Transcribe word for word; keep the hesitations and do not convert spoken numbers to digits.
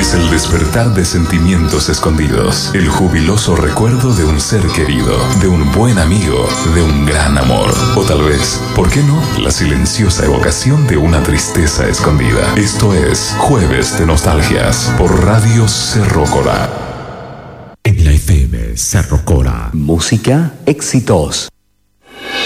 Es el despertar de sentimientos escondidos, el jubiloso recuerdo de un ser querido, de un buen amigo, de un gran amor. O tal vez, ¿por qué no?, la silenciosa evocación de una tristeza escondida. Esto es Jueves de Nostalgias por Radio Cerro Corá. En la F M Cerro Corá. Música, éxitos.